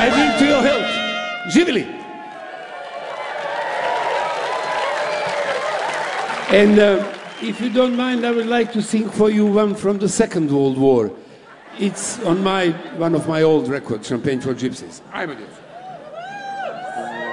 I drink to your health. Živjeli. And if you don't mind, I would like to sing for you one from the Second World War. It's on one of my old records, Champagne for Gypsies. I'm a